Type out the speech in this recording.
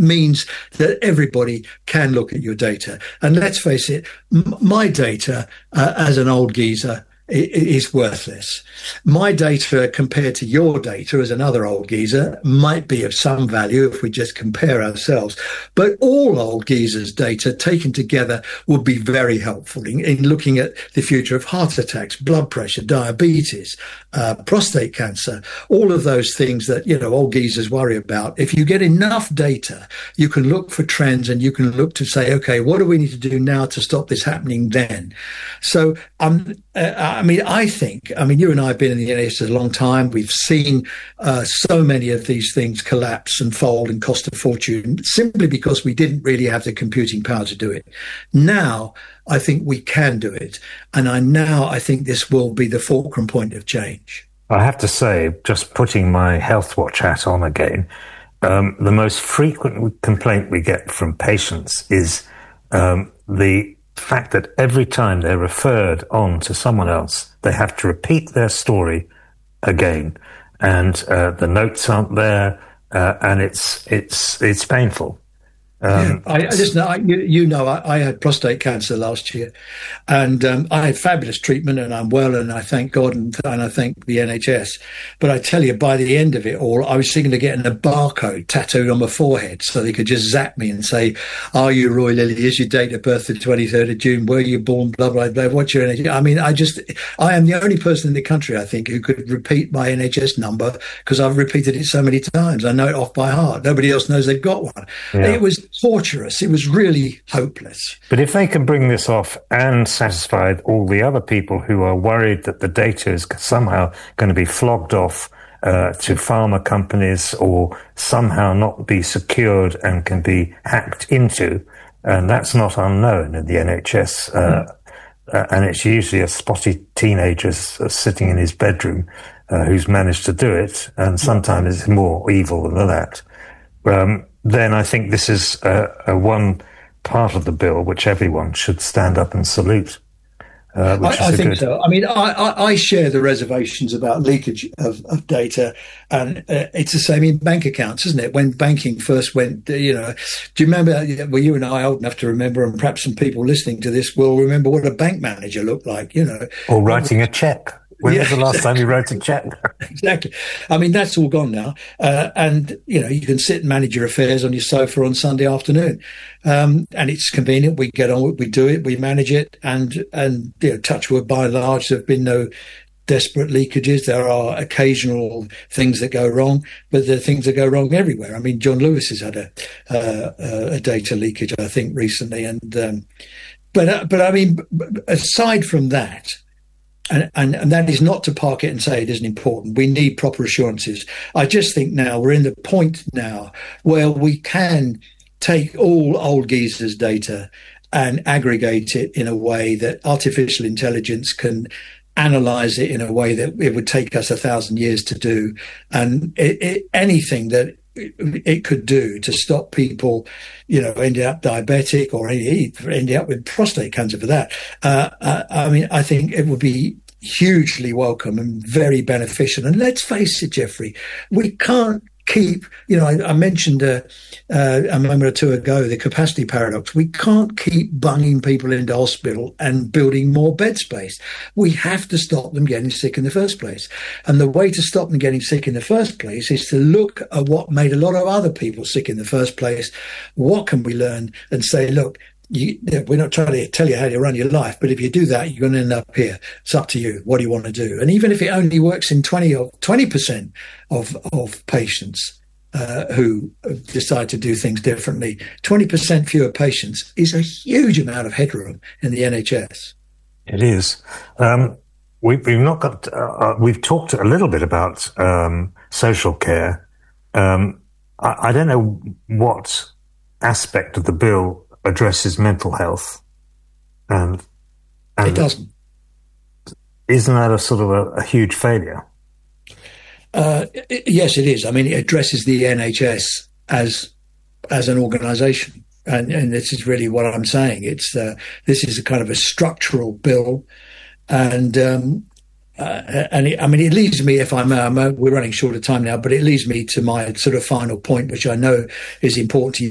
means that everybody can look at your data. And let's face it, my data as an old geezer is worthless. My data compared to your data as another old geezer might be of some value if we just compare ourselves. But all old geezers' data taken together would be very helpful in looking at the future of heart attacks, blood pressure, diabetes, prostate cancer, all of those things that, old geezers worry about. If you get enough data, you can look for trends and you can look to say, okay, what do we need to do now to stop this happening then? So you and I have been in the NHS a long time. We've seen so many of these things collapse and fold and cost a fortune simply because we didn't really have the computing power to do it. Now, I think we can do it. And I think this will be the fulcrum point of change. I have to say, just putting my HealthWatch hat on again, the most frequent complaint we get from patients is the fact that every time they're referred on to someone else, they have to repeat their story again, and the notes aren't there, and it's painful. I had prostate cancer last year, and I had fabulous treatment, and I'm well, and I thank God and I thank the NHS. But I tell you, by the end of it all, I was thinking of getting a barcode tattooed on my forehead so they could just zap me and say, "Are you Roy Lilly? Is your date of birth the 23rd of June? Were you born? Blah blah blah. What's your NHS?" I mean, I am the only person in the country, I think, who could repeat my NHS number because I've repeated it so many times. I know it off by heart. Nobody else knows they've got one. Yeah. It was torturous. It was really hopeless. But if they can bring this off and satisfy all the other people who are worried that the data is somehow going to be flogged off to pharma companies or somehow not be secured and can be hacked into, and that's not unknown in the NHS, and it's usually a spotty teenager sitting in his bedroom who's managed to do it, and sometimes it's more evil than that. Then I think this is a one part of the bill which everyone should stand up and salute. I think so. I mean, I share the reservations about leakage of data, and it's the same in bank accounts, isn't it? When banking first went, do you remember, well, you and I are old enough to remember, and perhaps some people listening to this will remember what a bank manager looked like, Or writing a check. When was the last time you wrote a check? Exactly. I mean, that's all gone now. And, you can sit and manage your affairs on your sofa on Sunday afternoon. And it's convenient. We get on with it, we do it, we manage it. And touch wood, by and large, there have been no desperate leakages. There are occasional things that go wrong, but there are things that go wrong everywhere. I mean, John Lewis has had a data leakage, I think, recently. And but I mean, aside from that, and that is not to park it and say it isn't important. We need proper assurances. I just think now we're in the point now where we can take all old geezers' data and aggregate it in a way that artificial intelligence can analyze it in a way that it would take us 1,000 years to do. And anything that it could do to stop people, ending up diabetic or ending up with prostate cancer for that. I think it would be hugely welcome and very beneficial. And let's face it, Jeffrey, we can't keep, I mentioned a moment or two ago, the capacity paradox. We can't keep bunging people into hospital and building more bed space. We have to stop them getting sick in the first place. And the way to stop them getting sick in the first place is to look at what made a lot of other people sick in the first place. What can we learn and say, look, we're not trying to tell you how to run your life, but if you do that, you're going to end up here. It's up to you. What do you want to do? And even if it only works in 20% of patients who decide to do things differently, 20% fewer patients is a huge amount of headroom in the NHS. It is. We've not got. We've talked a little bit about social care. I don't know what aspect of the bill addresses mental health, and it doesn't. Isn't that a sort of a huge failure? Yes, it is. I mean, it addresses the NHS as an organisation, and this is really what I'm saying. It's this is a kind of a structural bill, and it leads me, if we're running short of time now, but it leads me to my sort of final point, which I know is important to you.